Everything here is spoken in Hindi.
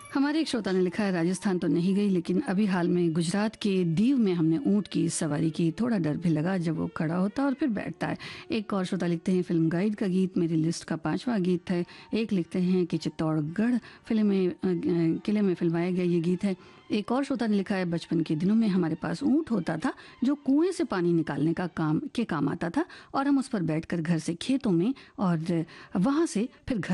हमारे एक श्रोता ने लिखा है, राजस्थान तो नहीं गई लेकिन अभी हाल में गुजरात के दीव में हमने ऊंट की सवारी की। थोड़ा डर भी लगा जब वो खड़ा होता और फिर बैठता है। एक और श्रोता लिखते हैं, फिल्म गाइड का गीत मेरी लिस्ट का 5वां गीत है। एक लिखते हैं कि चित्तौड़गढ़ फिल्म में किले में फिल्माया गया ये गीत है। एक और श्रोता ने लिखा है, बचपन के दिनों में हमारे पास ऊंट होता था जो कुएं से पानी निकालने का काम आता था और हम उस पर बैठकर घर से खेतों में और वहां से फिर घर